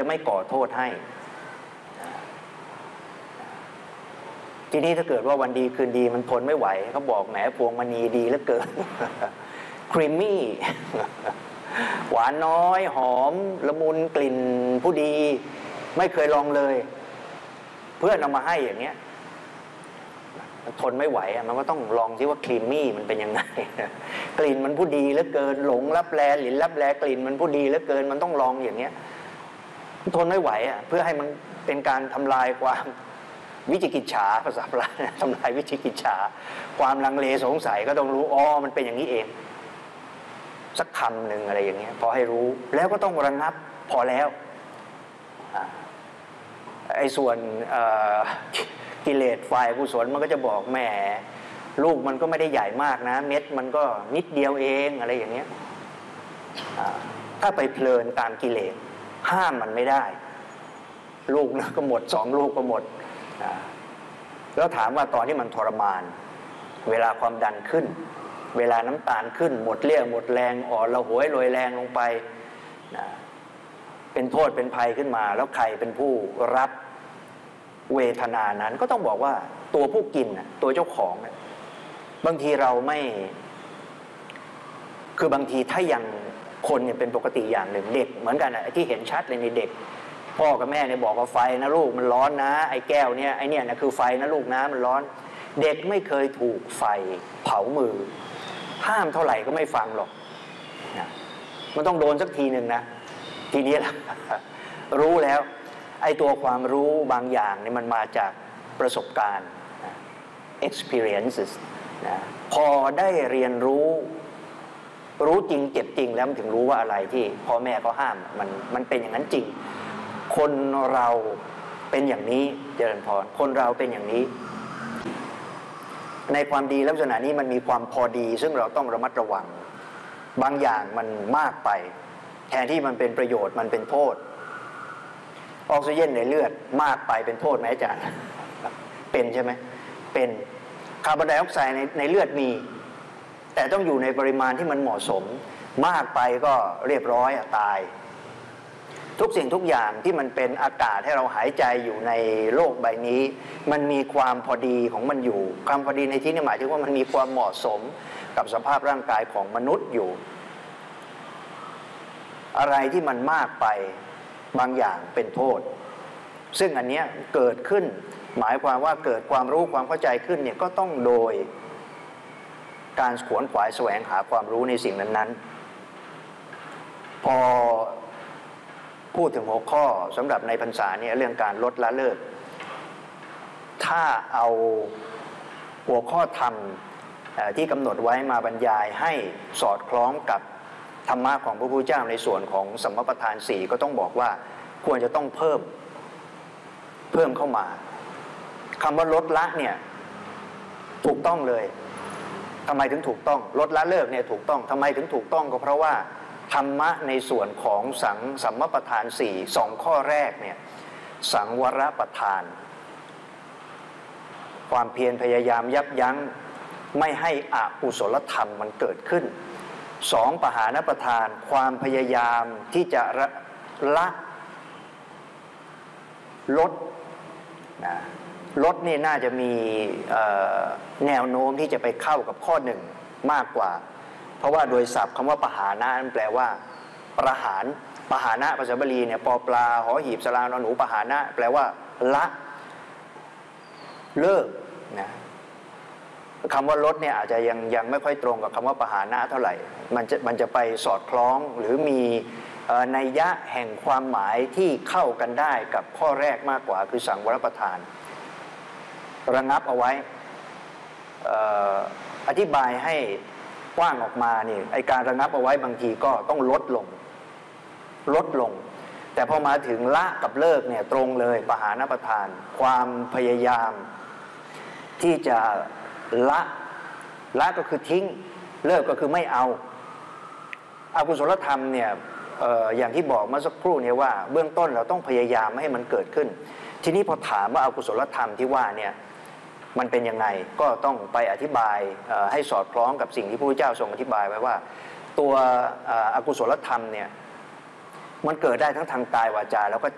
ไม่ก่อโทษให้ทีนี้ถ้าเกิดว่าวันดีคืนดีมันทนไม่ไหวเขาบอกแหมพวงมณีดีเหลือเกิน ครีมมี่หวานน้อยหอมละมุนกลิ่นผู้ดีไม่เคยลองเลยเพื่อนเอามาให้อย่างเงี้ยทนไม่ไหวมันก็ต้องลองซิว่าครีมมี่มันเป็นยังไง กลิ่นมันผู้ดีเหลือเกินหลงรับแลหลินรับแลกลิ่นมันผู้ดีเหลือเกินมันต้องลองอย่างเงี้ยทนไม่ไหวเพื่อให้มันเป็นการทำลายความวิจิกิจฉาภาษาพระทำลายวิจิกิจฉาความลังเลสงสัยก็ต้องรู้อ๋อมันเป็นอย่างนี้เองสักคำหนึ่งอะไรอย่างเงี้ยพอให้รู้แล้วก็ต้องระงับพอแล้วไอ้ส่วนกิเลสฝ่ายกุศลมันก็จะบอกแหมลูกมันก็ไม่ได้ใหญ่มากนะเม็ดมันก็นิดเดียวเองอะไรอย่างเงี้ยถ้าไปเพลินตามกิเลสห้ามมันไม่ได้ลูกนึงก็หมด2 ลูกก็หมดแล้วถามว่าตอนที่มันทรมานเวลาความดันขึ้นเวลาน้ำตาลขึ้นหมดเรี่ยวหมดแรงอ่อนระหวยลอยแรงลงไปเป็นโทษเป็นภัยขึ้นมาแล้วใครเป็นผู้รับเวทนานั้นก็ต้องบอกว่าตัวผู้กินตัวเจ้าของบางทีเราไม่คือบางทีถ้ายังคนเนี่ยเป็นปกติอย่างหนึ่งเด็กเหมือนกันที่เห็นชัดเลยในเด็กพ่อกับแม่เนี่ยบอกว่าไฟนะลูกมันร้อนนะไอ้แก้วเนี่ยไอ้เนี่ยนะคือไฟนะลูกนะมันร้อนเด็กไม่เคยถูกไฟเผามือห้ามเท่าไหร่ก็ไม่ฟังหรอกมันต้องโดนสักทีหนึ่งนะทีนี้ล่ะ รู้แล้วไอ้ตัวความรู้บางอย่างเนี่ยมันมาจากประสบการณ์ experiences นะพอได้เรียนรู้จริงเจ็บจริงแล้วมันถึงรู้ว่าอะไรที่พ่อแม่เขาห้ามมันเป็นอย่างนั้นจริงคนเราเป็นอย่างนี้เจริญพรคนเราเป็นอย่างนี้ในความดีลักษณะนี้มันมีความพอดีซึ่งเราต้องระมัดระวังบางอย่างมันมากไปแทนที่มันเป็นประโยชน์มันเป็นโทษออกซิเจนในเลือดมากไปเป็นโทษไหมอาจารย์ เป็นใช่ไหมเป็นคาร์บอนไดออกไซด์ในเลือดมีแต่ต้องอยู่ในปริมาณที่มันเหมาะสมมากไปก็เรียบร้อยตายทุกสิ่งทุกอย่างที่มันเป็นอากาศให้เราหายใจอยู่ในโลกใบนี้มันมีความพอดีของมันอยู่ความพอดีในที่นี้หมายถึงว่ามันมีความเหมาะสมกับสภาพร่างกายของมนุษย์อยู่อะไรที่มันมากไปบางอย่างเป็นโทษซึ่งอันนี้เกิดขึ้นหมายความว่าเกิดความรู้ความเข้าใจขึ้นเนี่ยก็ต้องโดยการขวนขวายแสวงหาความรู้ในสิ่งนั้นๆพอพูดถึงหัวข้อสำหรับในพรรษาเนี่ยเรื่องการลดละเลิกถ้าเอาหัวข้อธรรมที่กำหนดไว้มาบรรยายให้สอดคล้องกับธรรมะของพระพุทธเจ้าในส่วนของสัมมาประธาน4ก็ต้องบอกว่าควรจะต้องเพิ่มเข้ามาคำว่าลดละเนี่ยถูกต้องเลยทำไมถึงถูกต้องลดละเลิกเนี่ยถูกต้องทำไมถึงถูกต้องก็เพราะว่าธรรมะในส่วนของสัมมาประธาน2ข้อแรกเนี่ยสังวรประธานความเพียรพยายามยับยั้งไม่ให้อกุศลธรรมมันเกิดขึ้น2ปหานประธานความพยายามที่จะละลดนี่น่าจะมีแนวโน้มที่จะไปเข้ากับข้อ1มากกว่าเพราะว่าโดยศัพท์คำว่าปหานะนั้นแปลว่าประหารปหานะภาษาบาลีเนี่ยปอปลาหอหีบสลานอนหนูปหานะแปลว่าละเลิกนะคำว่าลดเนี่ยอาจจะยังไม่ค่อยตรงกับคำว่าปหานะเท่าไหร่มันจะไปสอดคล้องหรือมีนัยยะแห่งความหมายที่เข้ากันได้กับข้อแรกมากกว่าคือสังวรประทานระงับเอาไว้อธิบายให้กว้างออกมานี่ไอการระงับเอาไว้บางทีก็ต้องลดลงแต่พอมาถึงละกับเลิกเนี่ยตรงเลยปหานประทานความพยายามที่จะละก็คือทิ้งเลิกก็คือไม่เอาอกุศลธรรมเนี่ยอย่างที่บอกเมื่อสักครู่เนี่ยว่าเบื้องต้นเราต้องพยายามไม่ให้มันเกิดขึ้นทีนี้พอถามว่าอกุศลธรรมที่ว่าเนี่ยมันเป็นยังไงก็ต้องไปอธิบายให้สอดคล้องกับสิ่งที่พระพุทธเจ้าทรงอธิบายไว้ว่าตัวอกุศลธรรมเนี่ยมันเกิดได้ทั้งทางกายวาจาแล้วก็